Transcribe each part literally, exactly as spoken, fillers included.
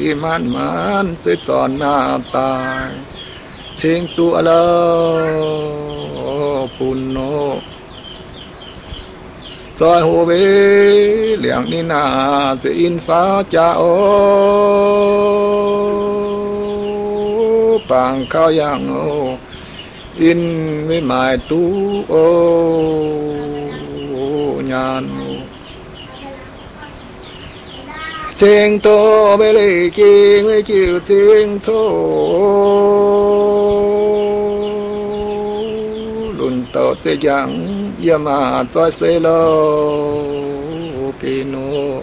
man man sẽ tròn na tài chính tu lơ phun nô soi hồ bế liang ni na sẽ in phá cha ô bằng cao yang ô in với mài tu ô nhàn chính tô bế lì kinh với chịu chính tô lùn tàu sẽ chẳng yam mà tôi sẽ lo kỳ nô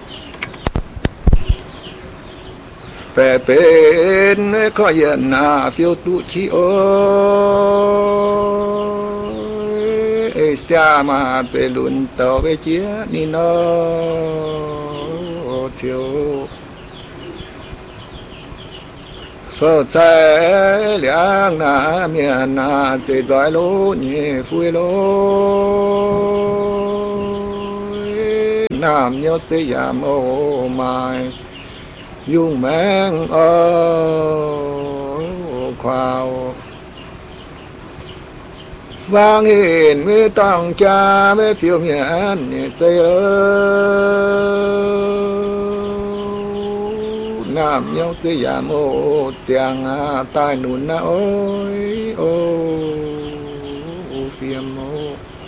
về bên có yên à phiêu tu chi ơi xa mà sẽ lùn tàu về chia ni nó chiều phật sẽ liang na miền na sẽ giỏi lố nhẹ phui lố nam nhớ sẽ giảm ô mai dung mang ô khoao vang hiền với tòng cha với phiêu miền xây nam nhau sẽ giảm ô chàng tai nụn na ôi ô phiêm ô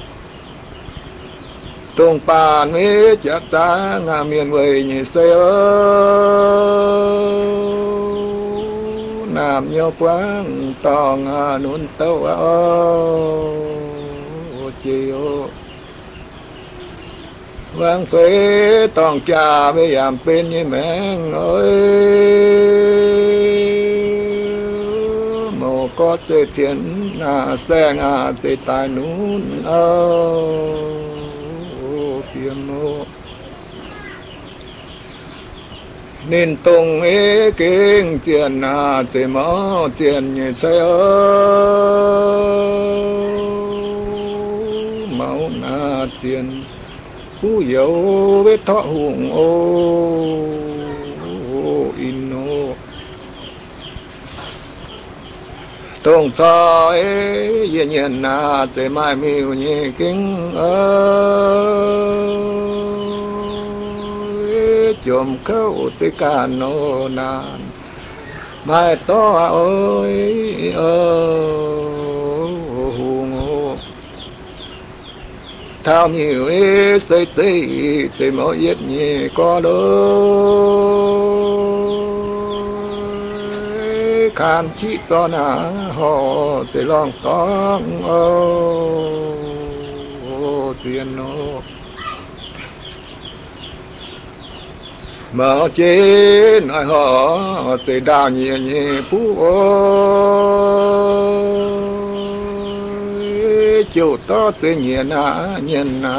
tung bàn với chắc giá ngà miền quê nhị xây ơ nam nhau quán tòng nụn tâu ơ chiều vang phế tòng cha với giảm bên như mẹ ơi mồ có thể chiến là xe ngà thì tài nún ơ phiền mô nên tung ế kinh tiền à thì mó tiền như xe ơ máu na tiền cú yếu với thọ hùng ô in ô tông cho ấy yên nhiên na sẽ mai miêu nhẹ kinh ơi chồm khâu sẽ cả nô nàn mai to ơi ơ thao nhiều ế xây xây xây mỗi yết nhẹ có đôi khan chỉ cho nà họ xây lòng tóc ô tiền ô mở chế nói họ xây đào nhẹ nhẹ phú ô chiều to tự nhiên à nhiên à